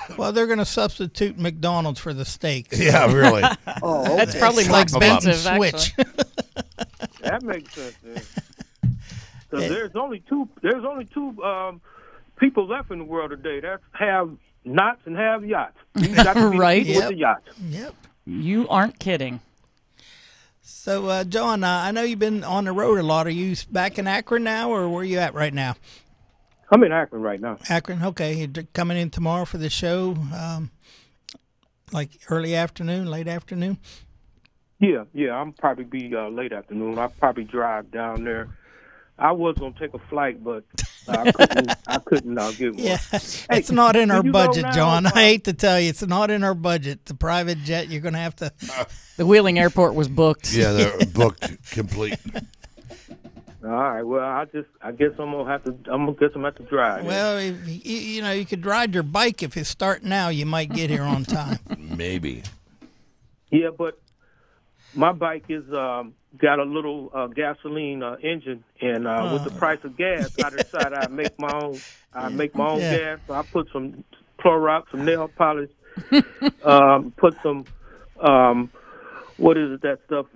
Well, they're going to substitute McDonald's for the steaks. Yeah, really. Oh, That's okay. probably It's more like bait and expensive, switch. actually. That makes sense. Because there's only two people left in the world today that have knots and have yachts. You got to be Right. the people with the yachts. Yep. You aren't kidding. So, John, I know you've been on the road a lot. Are you back in Akron now, or where are you at right now? I'm in Akron right now. Akron, okay. You're coming in tomorrow for the show, like early afternoon, late afternoon? Yeah, I'm probably be late afternoon. I'll probably drive down there. I was gonna take a flight, but I couldn't get one. Yeah, it's not in our you go budget, now, John. I hate to tell you, it's not in our budget. The private jet, you're going to have to. The Wheeling Airport was booked. Yeah, they're booked complete. All right. Well, I guess I'm gonna have to drive. Well, if, you could ride your bike if it's starting now. You might get here on time. Maybe. Yeah, but my bike is got a little gasoline engine, and with the price of gas, I decided I'd make my own. Gas. So I put some Clorox, some nail polish, put some what is it? That stuff?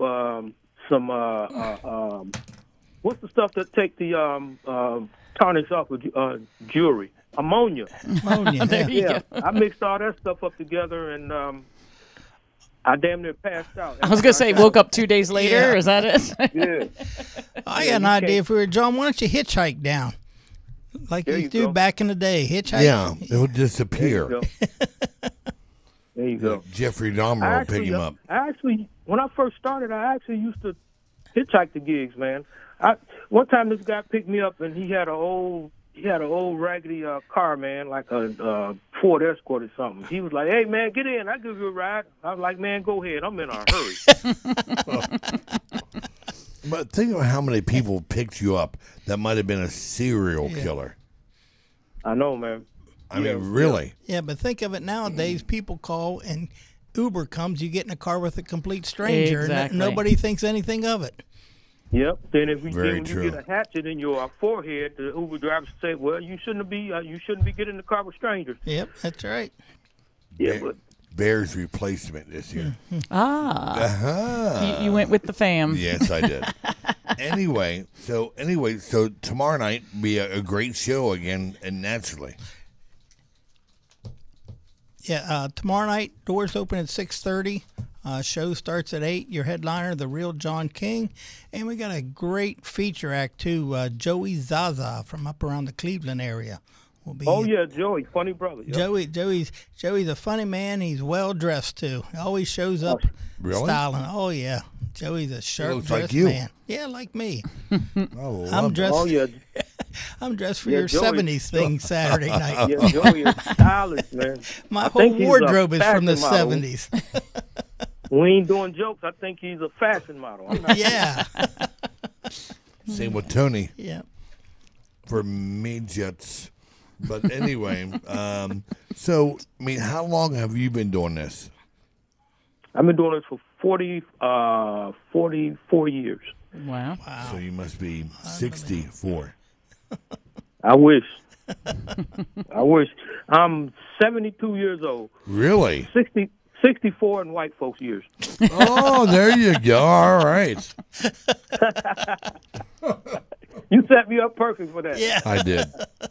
What's the stuff that take the tarnish off of jewelry? Ammonia. Ammonia. There you Yeah, go. I mixed all that stuff up together, and I damn near passed out. I was going to say, woke up 2 days later. Yeah. Is that it? Yeah. I got an idea. If we were John, why don't you hitchhike down, like There you you do go. back in the day? Hitchhike. Yeah, it'll There disappear. you go. There you go. Jeffrey Dahmer will pick him up. When I first started, I actually used to hitchhike to gigs, man. One time this guy picked me up, and he had an old raggedy car, man, like a Ford Escort or something. He was like, "Hey, man, get in. I'll give you a ride." I was like, "Man, go ahead. I'm in a hurry." But think of how many people picked you up that might have been a serial killer. I know, man. I mean, really. Yeah, but think of it nowadays. People call and Uber comes. You get in a car with a complete stranger, Exactly. and nobody thinks anything of it. Yep. Then when Very you get a hatchet in your forehead, the Uber driver say, "Well, you shouldn't be getting in the car with strangers." Yep, that's right. Yeah, but Bears replacement this year. Ah. Uh-huh. You went with the fam. Yes, I did. Anyway, so tomorrow night be a great show again, and naturally. Yeah, tomorrow night doors open at 6:30. Show starts at 8. Your headliner, the real John King, and we got a great feature act too. Joey Zaza from up around the Cleveland area will be. oh yeah, Joey, funny brother. Yep. Joey's a funny man. He's well dressed too. He always shows up Really? styling. Oh yeah, Joey's a sharp looks like dressed you. man. Yeah, like me. I I'm love dressed. Oh yeah, I'm dressed for Yeah, your Joey- 70s thing Saturday night. yeah, Joey is stylish, man. My I whole think he's a wardrobe is from the fashion model. 70s. We ain't doing jokes. I think he's a fashion model. I'm not- Yeah. Same with Tony Yeah. for midgets. But anyway, so I mean, how long have you been doing this? I've been doing this for 44 years. Wow. So you must be 64. I wish. I wish. I'm 72 years old. Really? 64 in white folks' years. Oh, there you go. All right. You set me up perfect for that. Yeah. I did.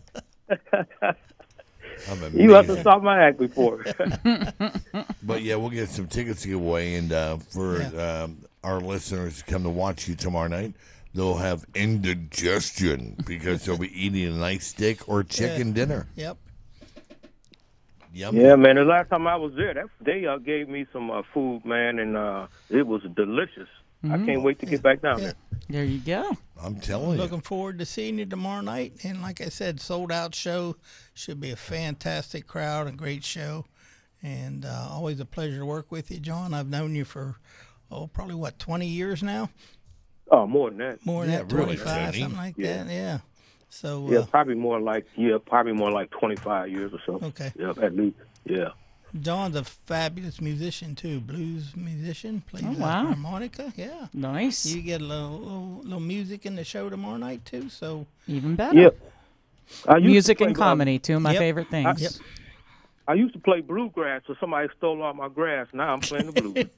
I'm You must have amazing. saw my act before. But yeah, we'll get some tickets to give away, and for our listeners to come to watch you tomorrow night, they'll have indigestion because they'll be eating a nice steak or chicken dinner. Yep. Yum. Yeah, man. The last time I was there, they gave me some food, man, and it was delicious. I can't wait to get back down there. There you go. I'm telling you. Looking forward to seeing you tomorrow night. And like I said, sold out show. Should be a fantastic crowd, a great show. And always a pleasure to work with you, John. I've known you for, probably 20 years now? Oh, more than that. More than Yeah, that, really, 25, Tony. something like Yeah. that. Yeah. So, Yeah, probably more like 25 years or so. Okay. Yeah, at least. Yeah. John's a fabulous musician, too. Blues musician. Plays Oh, wow. harmonica. Yeah. Nice. You get a little music in the show tomorrow night, too. So, Even better. Yeah. I used to Music play, and comedy, two of my Yep. favorite things. Yep. I used to play bluegrass, so somebody stole all my grass. Now I'm playing the blues.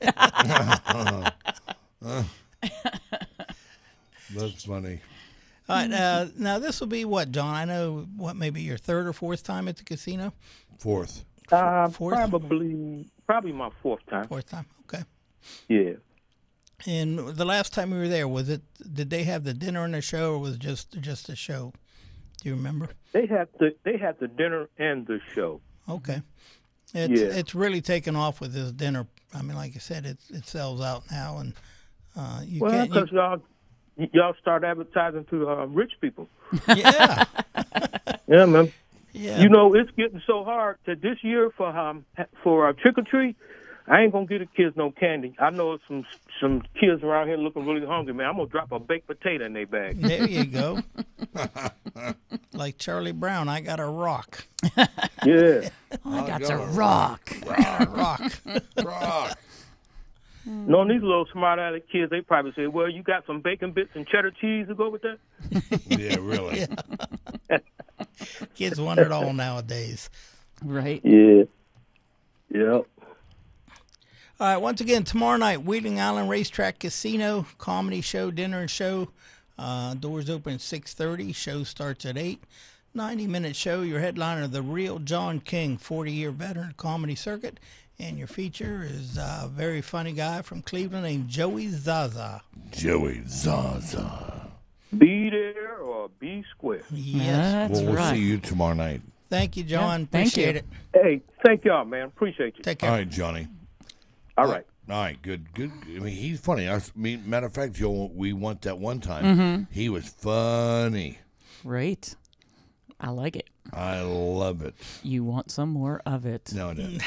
That's funny. All right, now this will be what, John? I know maybe your third or fourth time at the casino. Fourth. Fourth? Probably my fourth time. Fourth time. Okay. Yeah. And the last time we were there, did they have the dinner and the show, or was it just a show? Do you remember? They had the dinner and the show. Okay. It's really taken off with this dinner. I mean, like I said, it sells out now, and because y'all start advertising to rich people. Yeah. Yeah, man. Yeah. You know, it's getting so hard that this year for trick or treat, I ain't gonna give the kids no candy. I know some kids around here looking really hungry, man. I'm gonna drop a baked potato in their bag. There you go. Like Charlie Brown, I got a rock. Yeah. I got to rock. Rock. No, these little smart-aleck kids, they probably say, well, you got some bacon bits and cheddar cheese to go with that? Yeah, really. Yeah. Kids want it all nowadays. Right. Yeah. Yep. All right, once again, tomorrow night, Wheeling Island Racetrack Casino, comedy show, dinner and show. Doors open at 6:30. Show starts at 8. 90-minute show. Your headliner, the real John King, 40-year veteran comedy circuit. And your feature is a very funny guy from Cleveland named Joey Zaza. Joey Zaza. Be there or be square. Yes. That's We'll right. see you tomorrow night. Thank you, John. Yeah, thank Appreciate you. it. Hey, thank y'all, man. Appreciate you. Take care. All right, Johnny. All right. All right, good. I mean, he's funny. Matter of fact, Joe, we went that one time. He was funny. Right. I like it. I love it. You want some more of it. No, I don't.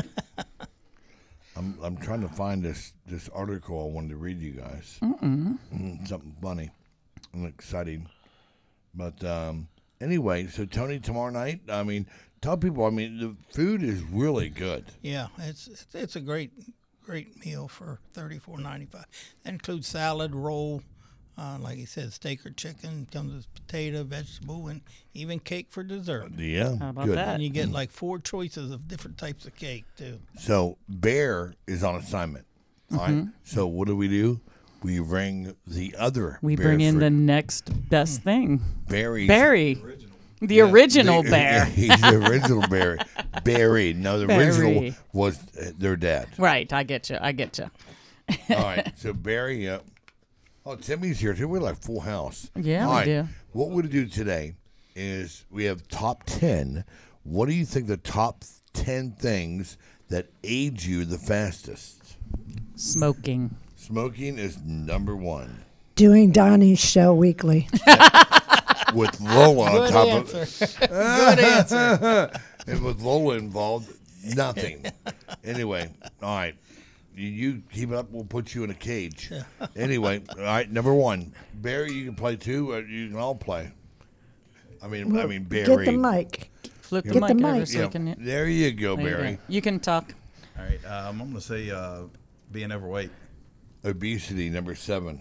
I'm trying to find this article I wanted to read you guys. Something funny and exciting. But anyway, so Tony, tomorrow night, I mean, tell people, I mean, the food is really good. Yeah, it's a great meal for $34.95. That includes salad, roll, like he said, steak or chicken. Comes with potato, vegetable, and even cake for dessert. Yeah, How about good. that? And you get like 4 choices of different types of cake too. So Bear is on assignment. All right. So what do? We bring the other. We bear bring in the food. next best thing. Barry's Barry. The original bear. He's the original Barry. Barry. No, the original Barry. was their dad. Right. I get you. All right. So Barry. Oh, Timmy's here too. We're like full house. Yeah, All we right. do. What we're going to do today is we have top 10. What do you think the top 10 things that age you the fastest? Smoking. Smoking is number 1. Doing Donnie's show weekly. With Lola on Good top answer. of Good answer. and with Lola involved, nothing. Anyway, all right. You keep it up, we'll put you in a cage. Anyway, all right, number 1. Barry, you can play too, or you can all play. I mean, Barry. Get the mic. Flip the Get mic the over mic. so Yeah, we can. there you go, There you Barry. go. You can talk. All right, I'm going to say being overweight. Obesity, number 7.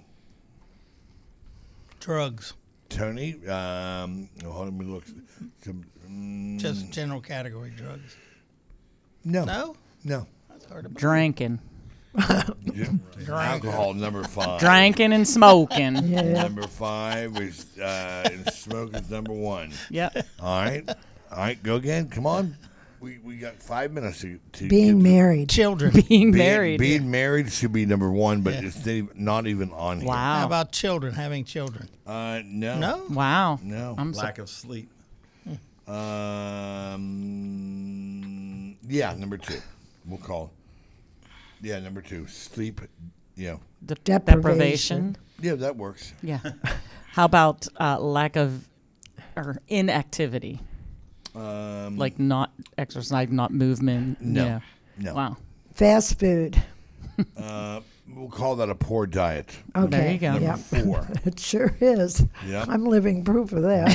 Drugs. Tony, hold on, let me look. Just general category drugs. No. No? That's hard to believe. Drinking. Alcohol, number 5. Drinking and smoking. Yeah. Number 5 is and smoke is number 1. Yep. All right, go again. Come on. We got 5 minutes to Being get married. Children. Being married. Being married should be number 1, but Yeah. it's not even on here. Wow. How about children, having children? No. No? Wow. No. I'm Lack of sleep. Yeah, number 2. We'll call it. Yeah, number 2. Sleep. Yeah. Deprivation. Yeah, that works. Yeah. How about lack of or inactivity? Like not exercise, not movement. No. Yeah. No. Wow. Fast food. We'll call that a poor diet. Okay. There you go. Number Yep. 4. It sure is. Yep. I'm living proof of that.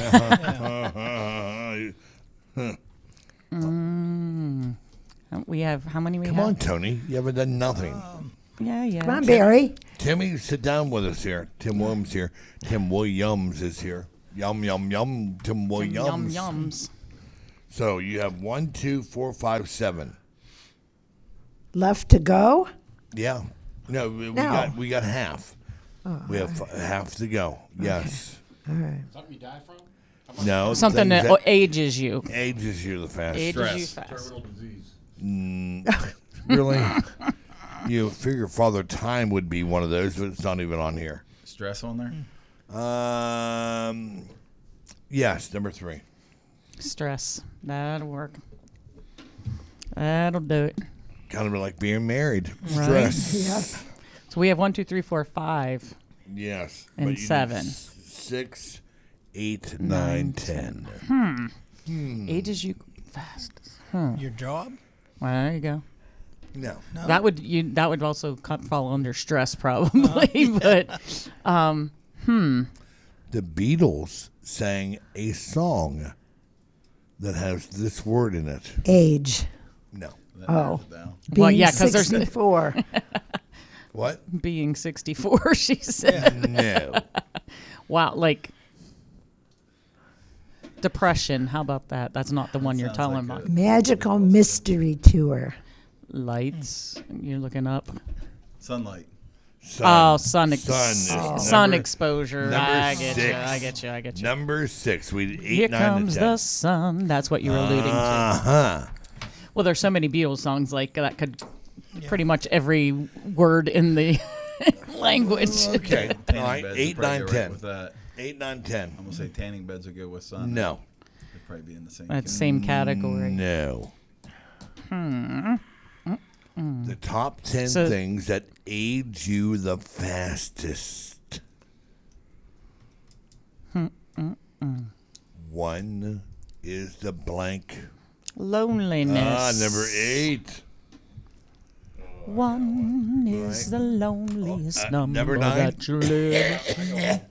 We have how many we Come have? on, Tony. You haven't done nothing. Yeah. Come on, Barry. Timmy, sit down with us here. Tim Williams here. Tim Williams is here. Yum, yum, yum. Tim Yum Williams. yums. So you have 1, 2, 4, 5, 7. Left to go? Yeah. No, we No. got half. We have half to go. Yes. All right. Something you die from? No. Something things that ages you. ages you the fastest. Ages you Stress. fast. Terminal disease. Really? You figure Father Time would be one of those, but it's not even on here. Stress on there? Yes, number 3. Stress. That'll work. That'll do it. Kind of like being married. Right. Stress. Yep. So we have 1, 2, 3, 4, 5. Yes. And but you need 7. 6, 8, 9, 10. Ages you fast. Your job? Well, there you go. No. That would also fall under stress probably, but The Beatles sang a song that has this word in it. Age. No. That Oh. narrows it down. Well, Being yeah, 'cause there's- 64. What? being 64, she said. No. Wow, like depression. How about that? That's not the one you're sounds telling like about. Magical Mystery Tour. Lights. You're looking up. Sunlight. Sun. Oh, sun Number- exposure. number I get you. 6. I get you. Number 6. We 8, Here 9, comes and 10. the sun. That's what you were alluding to. Uh-huh. Well, there's so many Beatles songs like that could pretty much every word in the language. Okay. All Tanning right. beds 8, would probably 9, go right 10. with that. 8, 9, 10. I'm going to say tanning beds would go with sun. No. They'd probably be in the same. That's same category. No. The top 10 So- things that age you the fastest. One is the blank. Loneliness. Number 8. One is the loneliest number number 9. that you live.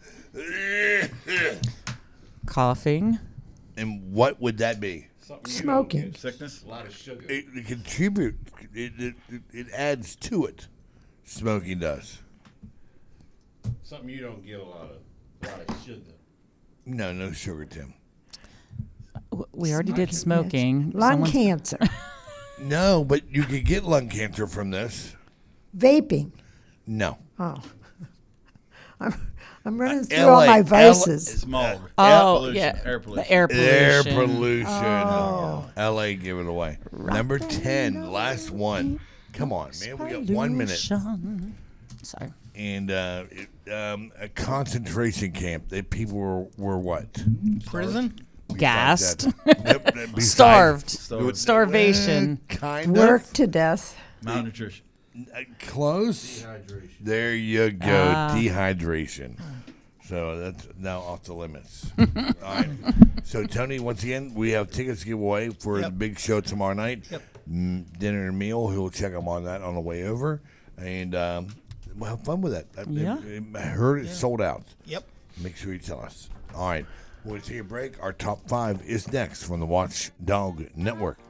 Coughing. And what would that be? Something you Smoking. don't get. Sickness? A lot of sugar. It contribute. It adds to it. Smoking does. Something you don't get a lot of sugar. No sugar, Tim. We already did smoking. Lung Someone's- cancer. No, but you could get lung cancer from this. Vaping. No. Oh. I'm running through LA all my vices. Smog. Oh, pollution. yeah. Air pollution. The air pollution. Air pollution. LA, give it away. Number 10, last one. Come on, man. We got 1 minute. Pollution. Sorry. And a concentration camp. That people were what? Prison? Gassed. Nope, besides- Starved. Starved. Starvation. Kind Work of. to death. Malnutrition. Close. Dehydration. There you go. Dehydration. So that's now off the limits. All right. So, Tony, once again, we have tickets to give away for the big show tomorrow night. Yep. Dinner and meal. He'll check them on that on the way over. And we'll have fun with that. Yeah. I heard it's sold out. Yep. Make sure you tell us. All right. We'll take a break. Our top 5 is next from the Watchdog Network.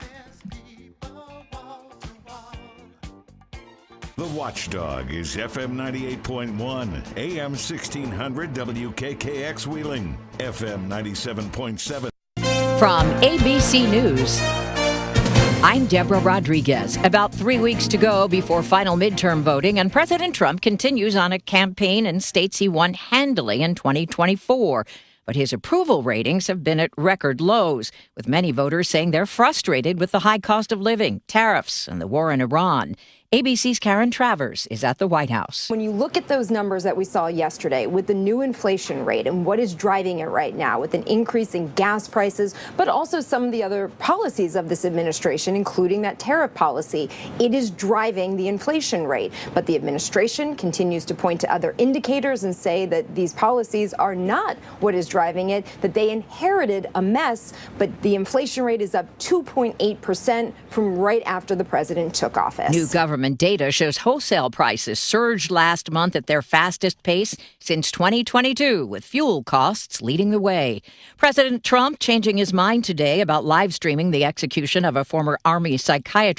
The Watchdog is FM 98.1, AM 1600 WKKX Wheeling, FM 97.7. From ABC News, I'm Deborah Rodriguez. About 3 weeks to go before final midterm voting, and President Trump continues on a campaign in states he won handily in 2024. But his approval ratings have been at record lows, with many voters saying they're frustrated with the high cost of living, tariffs, and the war in Iran. ABC's Karen Travers is at the White House. When you look at those numbers that we saw yesterday with the new inflation rate and what is driving it right now with an increase in gas prices, but also some of the other policies of this administration, including that tariff policy, it is driving the inflation rate. But the administration continues to point to other indicators and say that these policies are not what is driving it, that they inherited a mess, but the inflation rate is up 2.8% from right after the president took office. New government data shows wholesale prices surged last month at their fastest pace since 2022, with fuel costs leading the way. President Trump changing his mind today about live streaming the execution of a former Army psychiatrist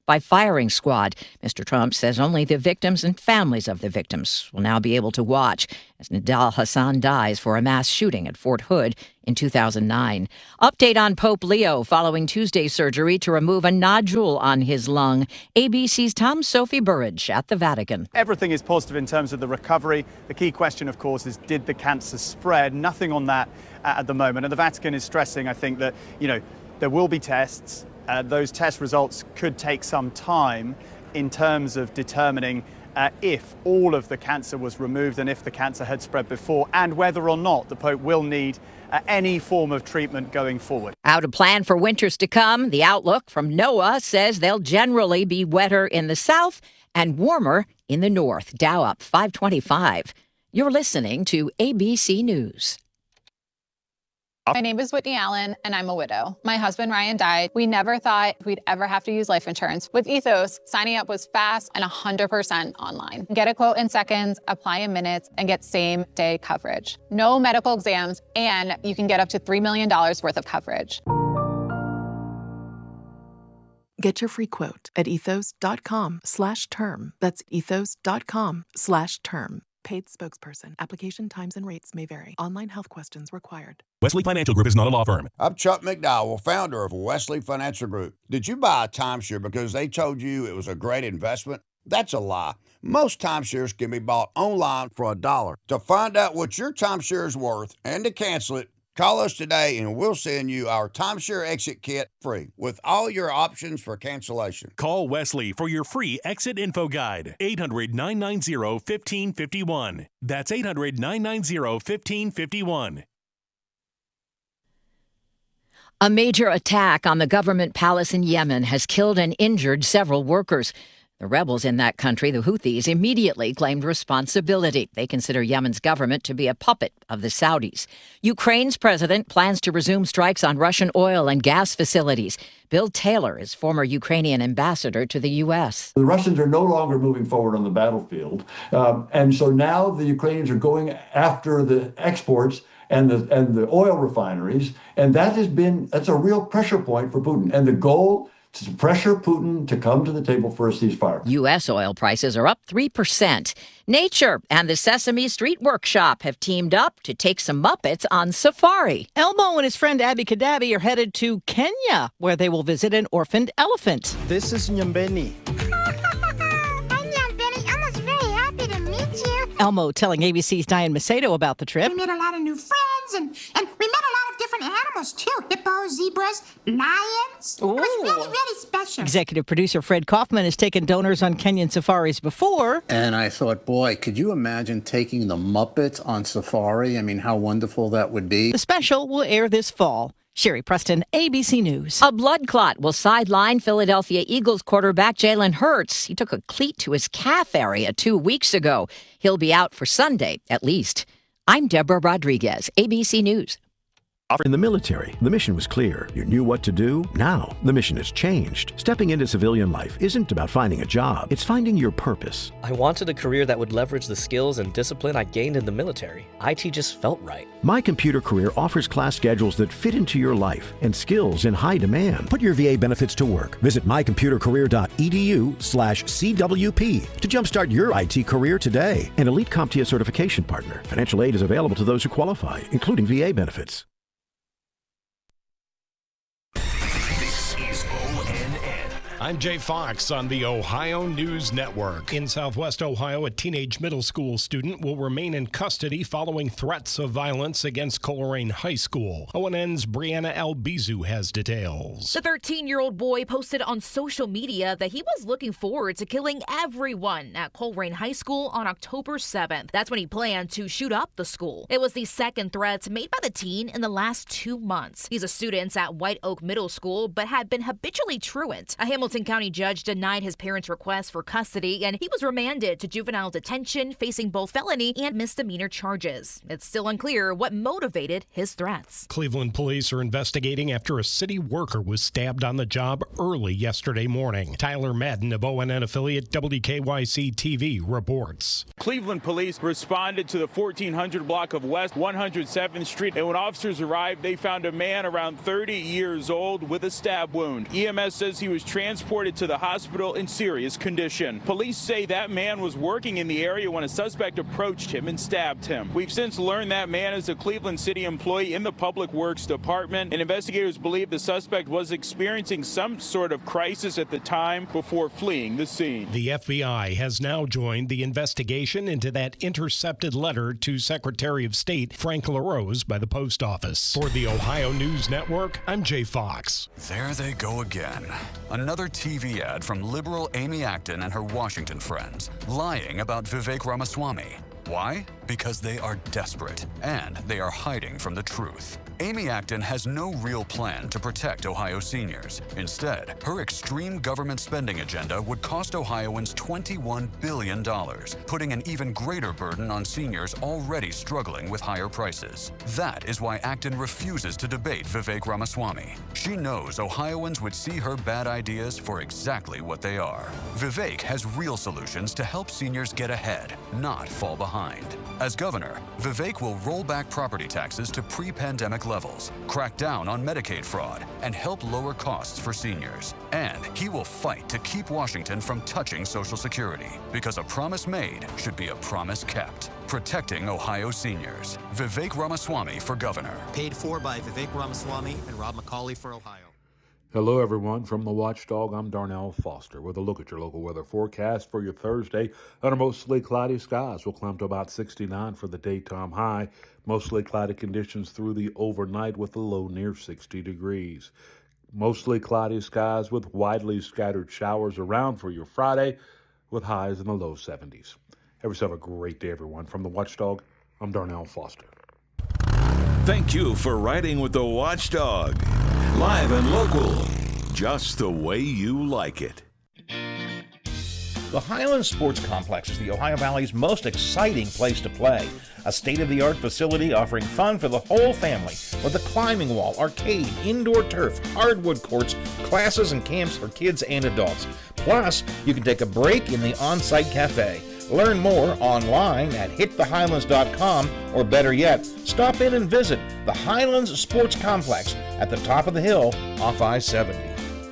by firing squad. Mr. Trump says only the victims and families of the victims will now be able to watch as Nidal Hassan dies for a mass shooting at Fort Hood in 2009. Update on Pope Leo following Tuesday's surgery to remove a nodule on his lung. ABC's Tom Sophie Burridge at the Vatican. Everything is positive in terms of the recovery. The key question, of course, is did the cancer spread? Nothing on that at the moment. And the Vatican is stressing, I think, that, there will be tests. Those test results could take some time in terms of determining if all of the cancer was removed and if the cancer had spread before, and whether or not the Pope will need any form of treatment going forward. How to plan for winters to come. The outlook from NOAA says they'll generally be wetter in the south and warmer in the north. Dow up 525. You're listening to ABC News. My name is Whitney Allen, and I'm a widow. My husband, Ryan, died. We never thought we'd ever have to use life insurance. With Ethos, signing up was fast and 100% online. Get a quote in seconds, apply in minutes, and get same-day coverage. No medical exams, and you can get up to $3 million worth of coverage. Get your free quote at ethos.com/term. That's ethos.com/term. Paid spokesperson. Application times and rates may vary. Online health questions required. Wesley Financial Group is not a law firm. I'm Chuck McDowell, founder of Wesley Financial Group. Did you buy a timeshare because they told you it was a great investment? That's a lie. Most timeshares can be bought online for $1. To find out what your timeshare is worth and to cancel it, call us today and we'll send you our timeshare exit kit free with all your options for cancellation. Call Wesley for your free exit info guide. 800-990-1551. That's 800-990-1551. A major attack on the government palace in Yemen has killed and injured several workers. The rebels in that country, the Houthis, immediately claimed responsibility. They consider Yemen's government to be a puppet of the Saudis. Ukraine's president plans to resume strikes on Russian oil and gas facilities. Bill Taylor is former Ukrainian ambassador to the U.S. The Russians are no longer moving forward on the battlefield. And so now the Ukrainians are going after the exports and the oil refineries. And that's a real pressure point for Putin. And the goal to pressure Putin to come to the table for a ceasefire. U.S. oil prices are up 3%. Nature and the Sesame Street Workshop have teamed up to take some Muppets on safari. Elmo and his friend Abby Kadabi are headed to Kenya, where they will visit an orphaned elephant. This is Nyambeni. Elmo telling ABC's Diane Macedo about the trip. We made a lot of new friends, and we met a lot of different animals, too. Hippos, zebras, lions. Ooh. It was really, really special. Executive producer Fred Kaufman has taken donors on Kenyan safaris before. And I thought, boy, could you imagine taking the Muppets on safari? I mean, how wonderful that would be. The special will air this fall. Sherry Preston, ABC News. A blood clot will sideline Philadelphia Eagles quarterback Jalen Hurts. He took a cleat to his calf area 2 weeks ago. He'll be out for Sunday, at least. I'm Deborah Rodriguez, ABC News. In the military, the mission was clear. You knew what to do. Now, the mission has changed. Stepping into civilian life isn't about finding a job. It's finding your purpose. I wanted a career that would leverage the skills and discipline I gained in the military. IT just felt right. My Computer Career offers class schedules that fit into your life and skills in high demand. Put your VA benefits to work. Visit mycomputercareer.edu/CWP to jumpstart your IT career today. An elite CompTIA certification partner. Financial aid is available to those who qualify, including VA benefits. I'm Jay Fox on the Ohio News Network. In Southwest Ohio, a teenage middle school student will remain in custody following threats of violence against Coleraine High School. ONN's Brianna Albizu has details. The 13-year-old boy posted on social media that he was looking forward to killing everyone at Coleraine High School on October 7th. That's when he planned to shoot up the school. It was the second threat made by the teen in the last 2 months. He's a student at White Oak Middle School, but had been habitually truant. A Hamilton County judge denied his parents' request for custody, and he was remanded to juvenile detention, facing both felony and misdemeanor charges. It's still unclear what motivated his threats. Cleveland police are investigating after a city worker was stabbed on the job early yesterday morning. Tyler Madden of ONN affiliate WKYC TV reports. Cleveland police responded to the 1400 block of West 107th Street, and when officers arrived, they found a man around 30 years old with a stab wound. EMS says he was transferred transported to the hospital in serious condition. Police say that man was working in the area when a suspect approached him and stabbed him. We've since learned that man is a Cleveland City employee in the Public Works Department, and investigators believe the suspect was experiencing some sort of crisis at the time before fleeing the scene. The FBI has now joined the investigation into that intercepted letter to Secretary of State Frank LaRose by the post office. For the Ohio News Network, I'm Jay Fox. There they go again. Another TV ad from liberal Amy Acton and her Washington friends, lying about Vivek Ramaswamy. Why? Because they are desperate, and they are hiding from the truth. Amy Acton has no real plan to protect Ohio seniors. Instead, her extreme government spending agenda would cost Ohioans $21 billion, putting an even greater burden on seniors already struggling with higher prices. That is why Acton refuses to debate Vivek Ramaswamy. She knows Ohioans would see her bad ideas for exactly what they are. Vivek has real solutions to help seniors get ahead, not fall behind. As governor, Vivek will roll back property taxes to pre-pandemic levels, crack down on Medicaid fraud, and help lower costs for seniors. And he will fight to keep Washington from touching Social Security, because a promise made should be a promise kept. Protecting Ohio seniors. Vivek Ramaswamy for governor. Paid for by Vivek Ramaswamy and Rob McCauley for Ohio. Hello, everyone. From the Watchdog, I'm Darnell Foster with a look at your local weather forecast for your Thursday. Under mostly cloudy skies, we'll climb to about 69 for the daytime high. Mostly cloudy conditions through the overnight with a low near 60 degrees. Mostly cloudy skies with widely scattered showers around for your Friday with highs in the low 70s. Have a great day, everyone. From the Watchdog, I'm Darnell Foster. Thank you for riding with the Watchdog. Live and local, just the way you like it. The Highlands Sports Complex is the Ohio Valley's most exciting place to play. A state-of-the-art facility offering fun for the whole family with a climbing wall, arcade, indoor turf, hardwood courts, classes and camps for kids and adults. Plus, you can take a break in the on-site cafe. Learn more online at hitthehighlands.com, or better yet, stop in and visit the Highlands Sports Complex at the top of the hill off I-70.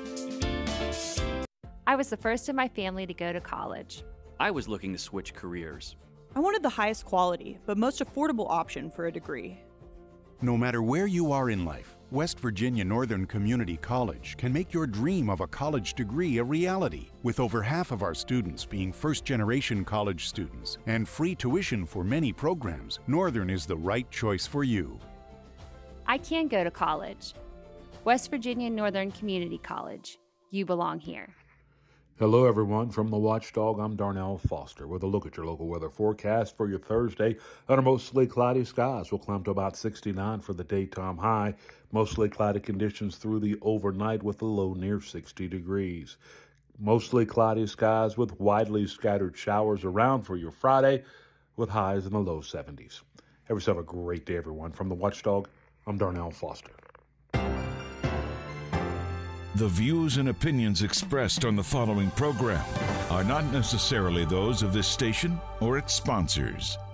I was the first in my family to go to college. I was looking to switch careers. I wanted the highest quality, but most affordable option for a degree. No matter where you are in life, West Virginia Northern Community College can make your dream of a college degree a reality. With over half of our students being first-generation college students and free tuition for many programs, Northern is the right choice for you. I can go to college. West Virginia Northern Community College. You belong here. Hello, everyone. From the Watchdog, I'm Darnell Foster with a look at your local weather forecast for your Thursday. Under mostly cloudy skies, we'll climb to about 69 for the daytime high. Mostly cloudy conditions through the overnight with a low near 60 degrees. Mostly cloudy skies with widely scattered showers around for your Friday with highs in the low 70s. Have a great day, everyone. From the Watchdog, I'm Darnell Foster. The views and opinions expressed on the following program are not necessarily those of this station or its sponsors.